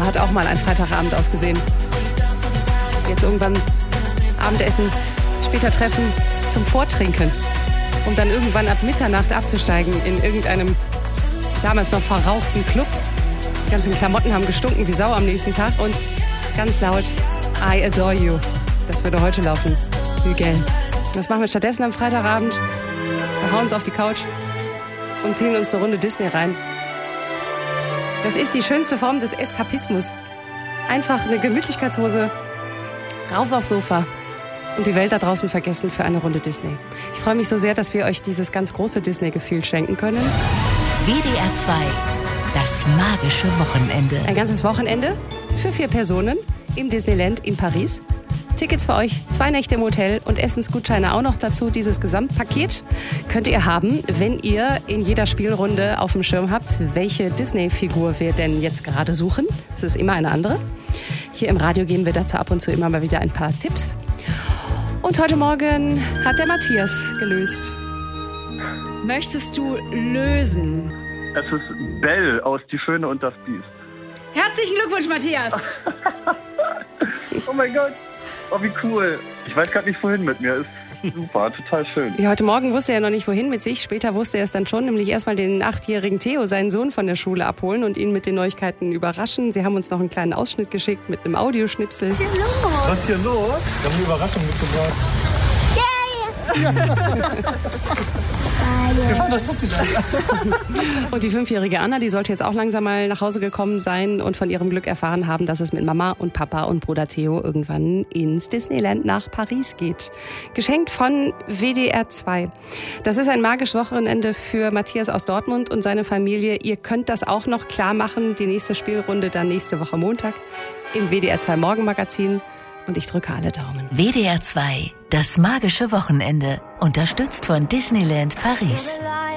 hat auch mal ein Freitagabend ausgesehen. Jetzt irgendwann Abendessen, später Treffen zum Vortrinken, um dann irgendwann ab Mitternacht abzusteigen in irgendeinem damals noch verrauchten Club. Die ganzen Klamotten haben gestunken wie Sau am nächsten Tag und ganz laut I Adore You. Das würde heute laufen. Hügel. Das machen wir stattdessen am Freitagabend. Wir hauen uns auf die Couch und ziehen uns eine Runde Disney rein. Das ist die schönste Form des Eskapismus. Einfach eine Gemütlichkeitshose, rauf aufs Sofa und die Welt da draußen vergessen für eine Runde Disney. Ich freue mich so sehr, dass wir euch dieses ganz große Disney-Gefühl schenken können. WDR 2, das magische Wochenende. Ein ganzes Wochenende für 4 Personen im Disneyland in Paris. Tickets für euch, 2 Nächte im Hotel und Essensgutscheine auch noch dazu. Dieses Gesamtpaket könnt ihr haben, wenn ihr in jeder Spielrunde auf dem Schirm habt, welche Disney-Figur wir denn jetzt gerade suchen. Es ist immer eine andere. Hier im Radio geben wir dazu ab und zu immer mal wieder ein paar Tipps. Und heute Morgen hat der Matthias gelöst. Möchtest du lösen? Es ist Belle aus Die Schöne und das Biest. Herzlichen Glückwunsch, Matthias! Oh mein Gott, oh wie cool. Ich weiß gerade nicht, wohin mit mir. Ist super, total schön. Ja, heute Morgen wusste er noch nicht, wohin mit sich. Später wusste er es dann schon, nämlich erstmal den 8-jährigen Theo, seinen Sohn, von der Schule abholen und ihn mit den Neuigkeiten überraschen. Sie haben uns noch einen kleinen Ausschnitt geschickt mit einem Audioschnipsel. Was ist hier los? Was ist hier los? Wir haben eine Überraschung mitgebracht. Wir fahren das Disneyland. Und die 5-jährige Anna, die sollte jetzt auch langsam mal nach Hause gekommen sein und von ihrem Glück erfahren haben, dass es mit Mama und Papa und Bruder Theo irgendwann ins Disneyland nach Paris geht. Geschenkt von WDR 2. Das ist ein magisches Wochenende für Matthias aus Dortmund und seine Familie. Ihr könnt das auch noch klar machen. Die nächste Spielrunde dann nächste Woche Montag im WDR 2 Morgenmagazin. Und ich drücke alle Daumen. WDR 2, das magische Wochenende. Unterstützt von Disneyland Paris.